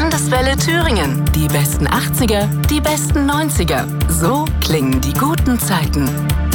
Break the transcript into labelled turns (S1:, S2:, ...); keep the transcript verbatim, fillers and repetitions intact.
S1: Landeswelle Thüringen. Die besten achtziger, die besten neunziger. So klingen die guten Zeiten.